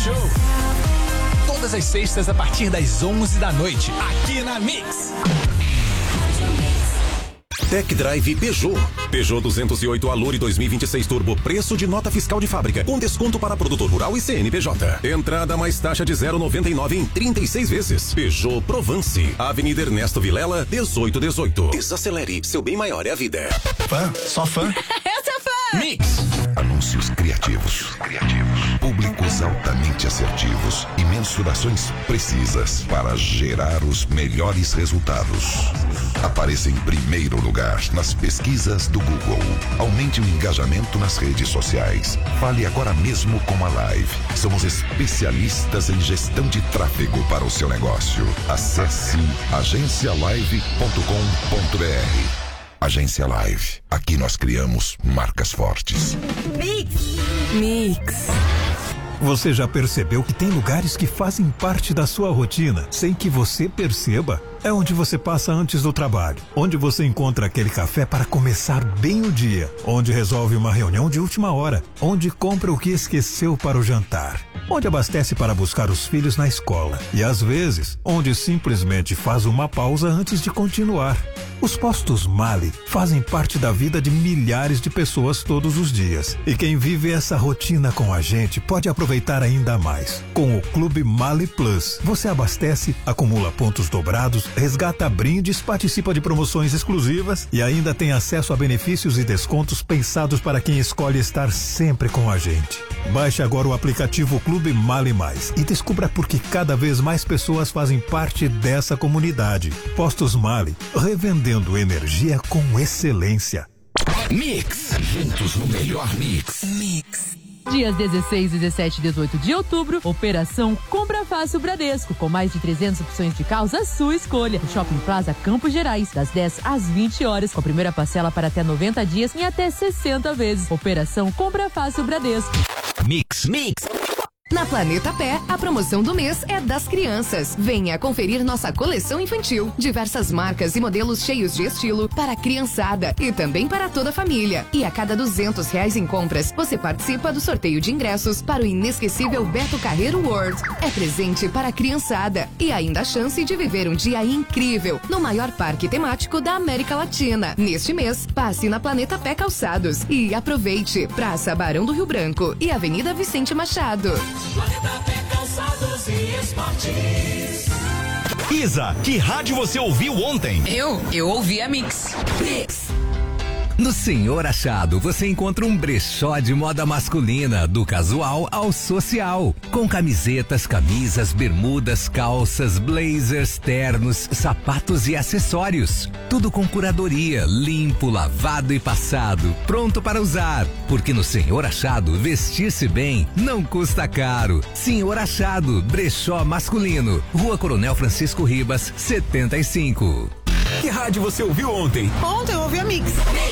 Show. Todas as sextas a partir das 11 da noite, aqui na Mix. Tech Drive Peugeot. Peugeot 208 Allure 2026 Turbo, preço de nota fiscal de fábrica, com desconto para produtor rural e CNPJ. Entrada mais taxa de 0,99 em 36 vezes. Peugeot Provence, Avenida Ernesto Vilela, 1818. Desacelere, seu bem maior é a vida. Fã? Só fã? Eu sou fã! Mix. Anúncios criativos. Públicos altamente assertivos e mensurações precisas para gerar os melhores resultados. Apareça em primeiro lugar nas pesquisas do Google. Aumente o engajamento nas redes sociais. Fale agora mesmo com a Live. Somos especialistas em gestão de tráfego para o seu negócio. Acesse agencialive.com.br. Agência Live. Aqui nós criamos marcas fortes. Mix. Você já percebeu que tem lugares que fazem parte da sua rotina sem que você perceba? É onde você passa antes do trabalho, onde você encontra aquele café para começar bem o dia, onde resolve uma reunião de última hora, onde compra o que esqueceu para o jantar, onde abastece para buscar os filhos na escola e às vezes, onde simplesmente faz uma pausa antes de continuar. Os postos Mali fazem parte da vida de milhares de pessoas todos os dias. E quem vive essa rotina com a gente pode aproveitar ainda mais. Com o Clube Mali Plus, você abastece, acumula pontos dobrados, resgata brindes, participa de promoções exclusivas e ainda tem acesso a benefícios e descontos pensados para quem escolhe estar sempre com a gente. Baixe agora o aplicativo Clube Mali Mais e descubra por que cada vez mais pessoas fazem parte dessa comunidade. Postos Mali, revendendo energia com excelência. Mix. Juntos no melhor mix. Mix. Dias 16, 17 e 18 de outubro, Operação Compra Fácil Bradesco, com mais de 300 opções de carros à sua escolha. Shopping Plaza Campos Gerais, das 10 às 20 horas, com a primeira parcela para até 90 dias em até 60 vezes. Operação Compra Fácil Bradesco. Mix. Na Planeta Pé, a promoção do mês é das crianças. Venha conferir nossa coleção infantil. Diversas marcas e modelos cheios de estilo para a criançada e também para toda a família. E a cada R$200 em compras, você participa do sorteio de ingressos para o inesquecível Beto Carreiro World. É presente para a criançada e ainda a chance de viver um dia incrível no maior parque temático da América Latina. Neste mês, passe na Planeta Pé Calçados e aproveite Praça Barão do Rio Branco e Avenida Vicente Machado. Planeta Pé Calçados e Esportes. Isa, que rádio você ouviu ontem? Eu ouvi a Mix. No Senhor Achado, você encontra um brechó de moda masculina, do casual ao social. Com camisetas, camisas, bermudas, calças, blazers, ternos, sapatos e acessórios. Tudo com curadoria, limpo, lavado e passado, pronto para usar. Porque no Senhor Achado, vestir-se bem não custa caro. Senhor Achado, brechó masculino. Rua Coronel Francisco Ribas, 75. Que rádio você ouviu ontem? Ontem eu ouvi a Mix.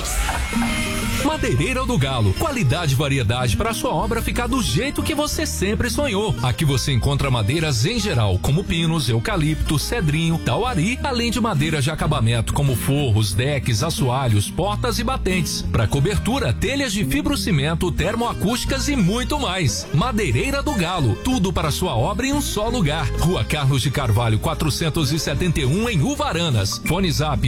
Madeireira do Galo, qualidade e variedade para a sua obra ficar do jeito que você sempre sonhou. Aqui você encontra madeiras em geral, como pinos, eucalipto, cedrinho, tauari, além de madeiras de acabamento como forros, decks, assoalhos, portas e batentes. Para cobertura, telhas de fibrocimento, termoacústicas e muito mais. Madeireira do Galo, tudo para sua obra em um só lugar. Rua Carlos de Carvalho, 471 em Uvaranas. Fone Zap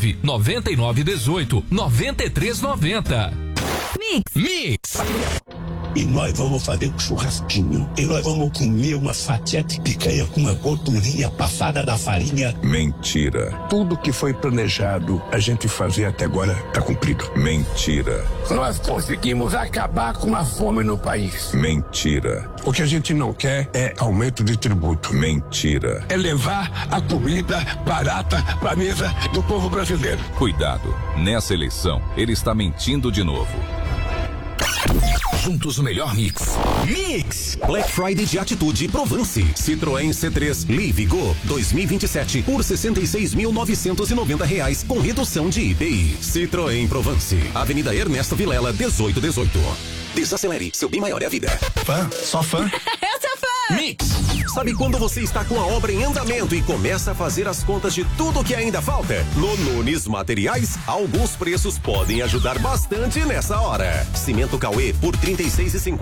99918-9390. Mix. E nós vamos fazer um churrasquinho. E nós vamos comer uma fatia de picanha com uma gordurinha passada da farinha. Mentira. Tudo que foi planejado a gente fazer até agora tá cumprido. Mentira. Nós conseguimos acabar com a fome no país. Mentira. O que a gente não quer é aumento de tributo. Mentira. É levar a comida barata pra mesa do povo brasileiro. Cuidado. Nessa eleição, ele está mentindo de novo. Juntos o melhor mix. Black Friday de Atitude Provence. Citroën C3 Live Go 2027 por R$66.990 com redução de IPI. Citroën Provence, Avenida Ernesto Vilela, 1818. Desacelere, seu bem maior é a vida. Fã? Só fã? Eu sou fã! Mix. Sabe quando você está com a obra em andamento e começa a fazer as contas de tudo que ainda falta? No Nunes Materiais, alguns preços podem ajudar bastante nessa hora. Cimento Cauê por R$36,50.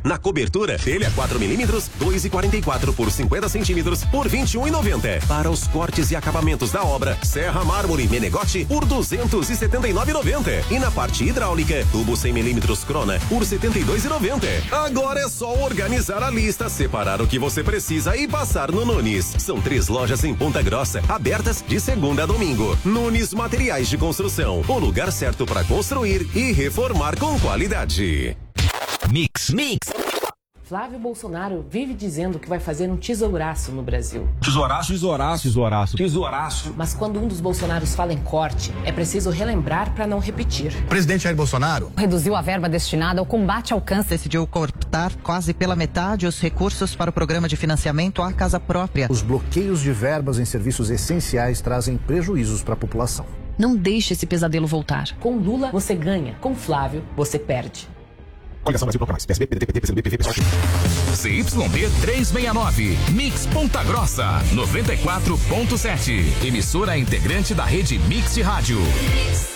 Na cobertura, telha 4 milímetros, 2,44 por 50 centímetros por 21,90. Para os cortes e acabamentos da obra, serra mármore Menegote por 279,90. E na parte hidráulica, tubo 100 milímetros Crona por 72,90. Agora é só organizar a lista, separar o que você precisa e passar no Nunes. São 3 lojas em Ponta Grossa, abertas de segunda a domingo. Nunes Materiais de Construção, o lugar certo para construir e reformar com qualidade. Mix. Flávio Bolsonaro vive dizendo que vai fazer um tesouraço no Brasil. Tesouraço. Mas quando um dos Bolsonaros fala em corte, é preciso relembrar para não repetir. O presidente Jair Bolsonaro reduziu a verba destinada ao combate ao câncer. Decidiu cortar quase pela metade os recursos para o programa de financiamento à casa própria. Os bloqueios de verbas em serviços essenciais trazem prejuízos para a população. Não deixe esse pesadelo voltar. Com Lula, você ganha. Com Flávio, você perde. Coligação Brasil Proclamais. PSB, PDT, PCdoB, PV, PSOL. CYB 369, Mix Ponta Grossa, 94.7. Emissora integrante da rede Mix de Rádio.